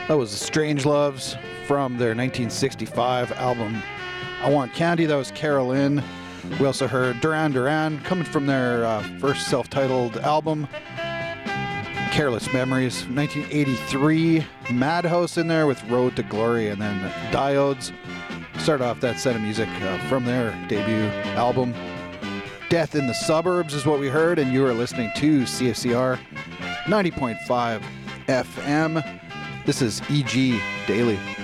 That was the Strange Loves from their 1965 album I Want Candy. That was Carolyn. We also heard Duran Duran coming from their first self-titled album, Careless Memories, 1983. Madhouse in there with Road to Glory, and then Diodes. Start off that set of music from their debut album. Death in the Suburbs is what we heard, and you are listening to CFCR 90.5 FM. This is EG Daily.